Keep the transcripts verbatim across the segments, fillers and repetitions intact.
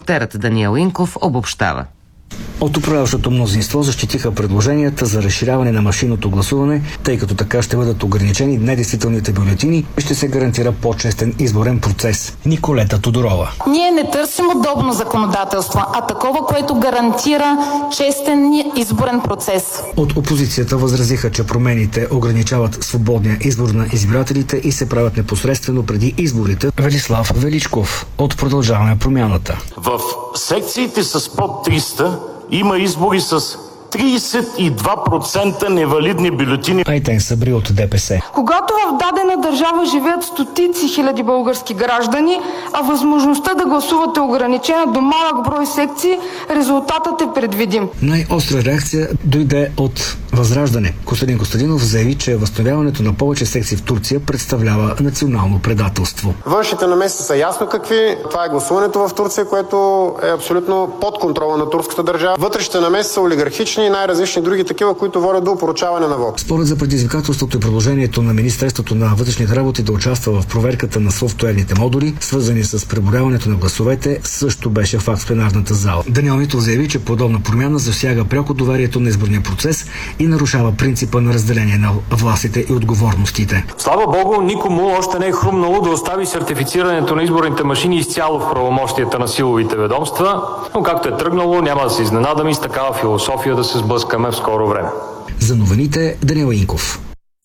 Репортерът Даниел Инков обобщава. От управляващото мнозинство защитиха предложенията за разширяване на машинното гласуване, тъй като така ще бъдат ограничени недействителните бюлетини и ще се гарантира по-честен изборен процес. Николета Тодорова. Ние не търсим удобно законодателство, а такова, което гарантира честен изборен процес. От опозицията възразиха, че промените ограничават свободния избор на избирателите и се правят непосредствено преди изборите. Велислав Величков от Продължаваме промяната. В секциите с под триста има избори с тридесет и два процента невалидни бюлетини. Айтен Сабри от ДПС. Когато в дадена държава живеят стотици хиляди български граждани, а възможността да гласуват е ограничена до малък брой секции, резултатът е предвидим. Най-остра реакция дойде от Възраждане. Костадин Костадинов заяви, че възстановяването на повече секции в Турция представлява национално предателство. Външните намеси са ясно какви. Това е гласуването в Турция, което е абсолютно под контрола на турската държава. Вътрешните намеси са олигархични и най-различни други такива, които водят до опорочаване на вот. Според за предизвикателството и предложението на Министерството на вътрешните работи да участва в проверката на софтуерните модули, свързани с преброяването на гласовете, също беше факт в пленарната зала. Даниел Митов заяви, че подобна промяна засяга пряко доверието на изборния процес и нарушава принципа на разделение на властите и отговорностите. Слава Богу, никому още не е хрумнало да остави сертифицирането на изборните машини изцяло в правомощията на силовите ведомства, но както е тръгнало, няма да се изненадаме и с такава философия да се сблъскаме в скоро време. За новините Даниел Инков.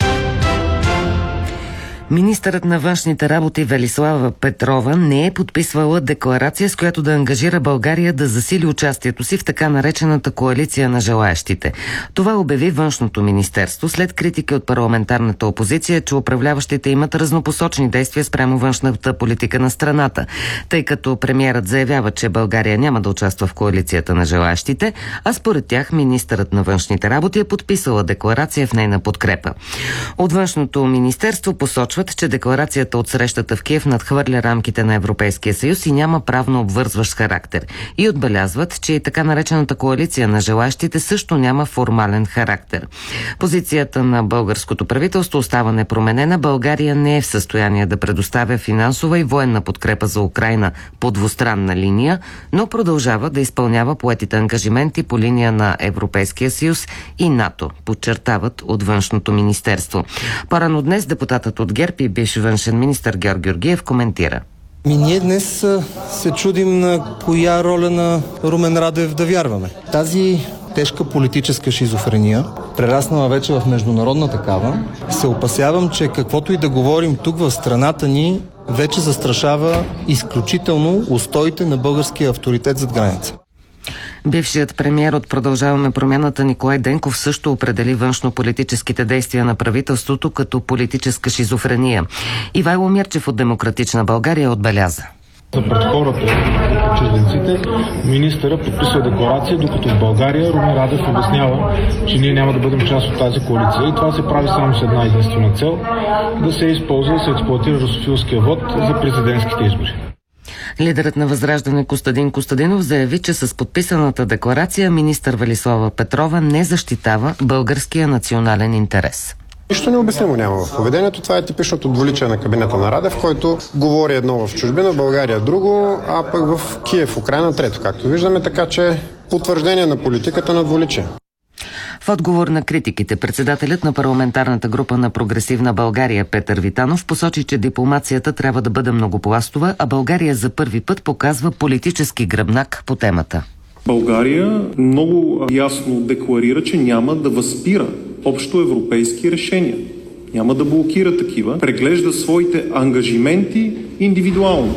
Министърът на външните работи Велислава Петрова не е подписвала декларация, с която да ангажира България да засили участието си в така наречената коалиция на желаещите. Това обяви Външното министерство след критики от парламентарната опозиция, че управляващите имат разнопосочни действия спрямо външната политика на страната, тъй като премиерът заявява, че България няма да участва в коалицията на желаещите, а според тях министърът на външните работи е подписала декларация в нейна подкрепа. От Външното министерство посочва, че декларацията от срещата в Киев надхвърля рамките на Европейския съюз и няма правно обвързващ характер. И отбелязват, че и така наречената коалиция на желащите също няма формален характер. Позицията на българското правителство остава непроменена. България не е в състояние да предоставя финансова и военна подкрепа за Украйна по двустранна линия, но продължава да изпълнява поетите ангажименти по линия на Европейския съюз и НАТО, подчертават от Външното министерство. По-рано днес депутатът от ГЕРБ и бивш външен министър Георг Георгиев коментира. Ми ние днес се чудим на коя роля на Румен Радев да вярваме. Тази тежка политическа шизофрения, прераснала вече в международна такава, се опасявам, че каквото и да говорим тук в страната ни, вече застрашава изключително устоите на българския авторитет зад граница. Бившият премиер от Продължаваме промяната Николай Денков също определи външно-политическите действия на правителството като политическа шизофрения. Ивайло Мирчев от Демократична България отбеляза. За пред хората, чужденците, министъра подписва декларация, докато в България Румен Радев обяснява, че ние няма да бъдем част от тази коалиция. И това се прави само с една единствена цел – да се използва и се експлоатира русофилския вод за президентските избори. Лидерът на Възраждане Костадин Костадинов заяви, че с подписаната декларация министър Велислава Петрова не защитава българския национален интерес. Нищо необяснимо няма в поведението. Това е типичното двуличие на кабинета на Радев, който говори едно в чужбина, в България друго, а пък в Киев, Украйна трето, както виждаме, така че потвърждение на политиката на двуличие. В отговор на критиките, председателят на парламентарната група на Прогресивна България Петър Витанов посочи, че дипломацията трябва да бъде многопластова, а България за първи път показва политически гръбнак по темата. България много ясно декларира, че няма да възпира общо европейски решения. Няма да блокира такива. Преглежда своите ангажименти индивидуално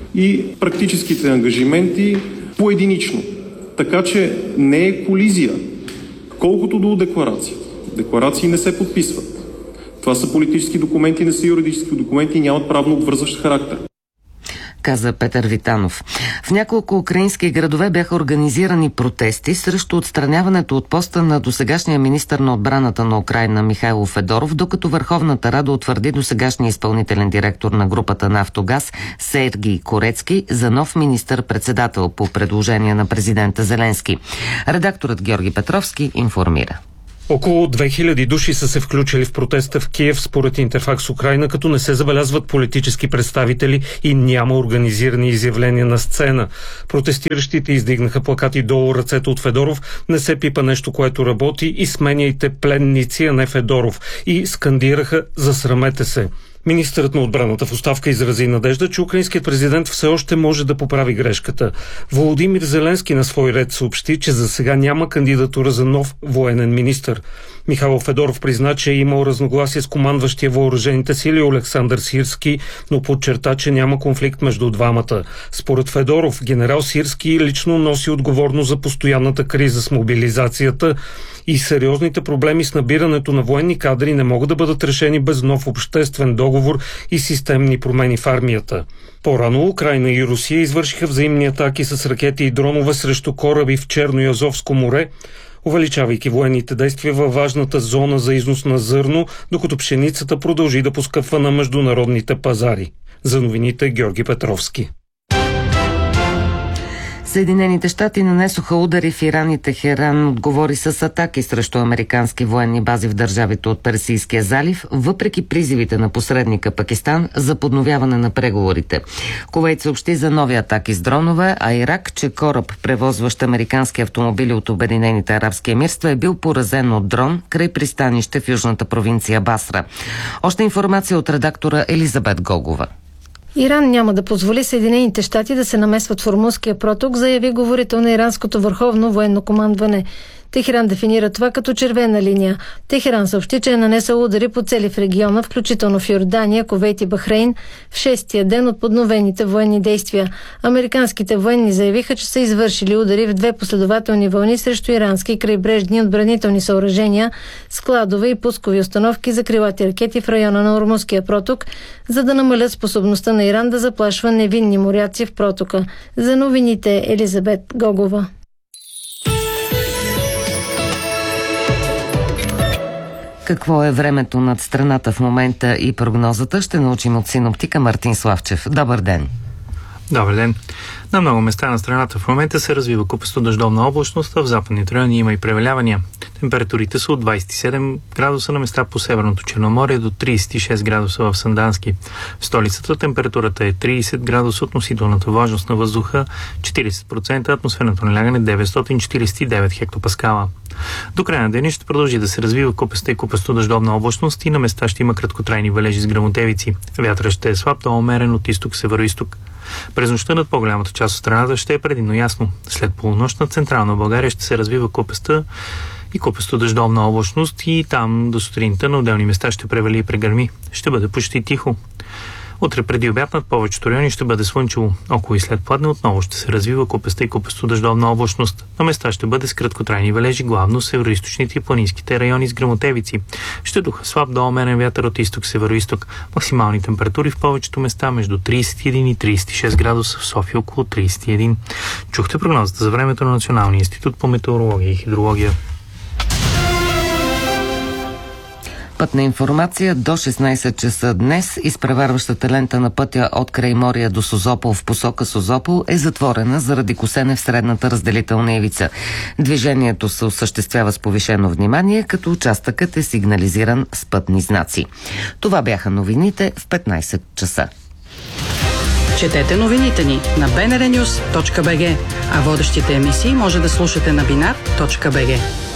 и практическите ангажименти поединично. Така че не е колизия. Колкото до декларации. Декларации не се подписват. Това са политически документи, не са юридически документи и нямат правно обвързващ характер, каза Петър Витанов. В няколко украински градове бяха организирани протести срещу отстраняването от поста на досегашния министър на отбраната на Украйна Михайло Федоров, докато Върховната Рада утвърди досегашния изпълнителен директор на групата Нафтогаз Сергий Корецки за нов министър-председател по предложение на президента Зеленски. Редакторът Георги Петровски информира. Около две хиляди души са се включили в протеста в Киев, според Интерфакс Украина, като не се забелязват политически представители и няма организирани изявления на сцена. Протестиращите издигнаха плакати долу ръцете от Федоров: "Не се пипа нещо, което работи", и "Сменяйте пленници, а не Федоров", и скандираха "Засрамете се". Министърът на отбраната в оставка изрази надежда, че украинският президент все още може да поправи грешката. Володимир Зеленски на свой ред съобщи, че за сега няма кандидатура за нов военен министър. Михайло Федоров призна, че е имал разногласие с командващия въоръжените сили Олександър Сирски, но подчерта, че няма конфликт между двамата. Според Федоров, генерал Сирски лично носи отговорност за постоянната криза с мобилизацията и сериозните проблеми с набирането на военни кадри не могат да бъдат решени без нов обществен договор и системни промени в армията. По-рано Украйна и Русия извършиха взаимни атаки с ракети и дронове срещу кораби в Черно и Азовско море, увеличавайки военните действия във важната зона за износ на зърно, докато пшеницата продължи да поскъпва на международните пазари. За новините Георги Петровски. Съединените щати нанесоха удари в Иран и Техеран, отговори с атаки срещу американски военни бази в държавите от Персийския залив, въпреки призивите на посредника Пакистан за подновяване на преговорите. Кувейт съобщи за нови атаки с дронове, а Ирак, че кораб, превозващ американски автомобили от Обединените арабски емирства, е бил поразен от дрон край пристанище в южната провинция Басра. Още информация от редактора Елизабет Гогова. Иран няма да позволи Съединените щати да се намесват в Ормузския проток, заяви говорител на иранското върховно военно командване. Техеран дефинира това като червена линия. Техеран съобщи, че е нанесъл удари по цели в региона, включително в Йордания, Кувейт и Бахрейн, в шестия ден от подновените военни действия. Американските военни заявиха, че са извършили удари в две последователни вълни срещу ирански крайбрежни отбранителни съоръжения, складове и пускови установки за крилати ракети в района на Ормузския проток, за да намалят способността на Иран да заплашва невинни моряци в протока. За новините Елизабет Гогова. Какво е времето над страната в момента и прогнозата, ще научим от синоптика Мартин Славчев. Добър ден! Добър ден! На много места на страната в момента се развива купесто дъждовна облачност, а в западните райони има и превалявания. Температурите са от двадесет и седем градуса на места по Северното Черноморие до тридесет и шест градуса в Сандански. В столицата температурата е тридесет градуса, относителната влажност на въздуха четиридесет процента, атмосферното налягане деветстотин четиридесет и девет хектопаскала. До края на деня ще продължи да се развива купеста и купесто дъждовна облачност и на места ще има краткотрайни валежи с гръмотевици. Вятърът ще е слаб до умерен от изток-североизток. През нощта над по-голямата част от страната ще е предимно ясно. След полунощ над централна България ще се развива купеста и купесто дъждовна облачност и там до сутринта на отделни места ще превали и прегърми. Ще бъде почти тихо. Утре преди обяд над повечето райони ще бъде слънчево. Около и след пладне отново ще се развива купеста и купесто дъждовна облачност. На места ще бъде с краткотрайни валежи, главно североизточните и планинските райони с гръмотевици. Ще духа слаб до умерен вятър от изток-североизток. Максимални температури в повечето места между тридесет и един и тридесет и шест градуса, в София около тридесет и един. Чухте прогнозата за времето на Националния институт по метеорология и хидрология. Пътна информация до шестнадесет часа днес. Изпреварващата лента на пътя от Краймория до Созопол в посока Созопол е затворена заради косене в средната разделителна ивица. Движението се осъществява с повишено внимание, като участъкът е сигнализиран с пътни знаци. Това бяха новините в петнадесет часа. Четете новините ни на би ен ар нюз точка би джи, а водещите емисии може да слушате на бинар точка би джи.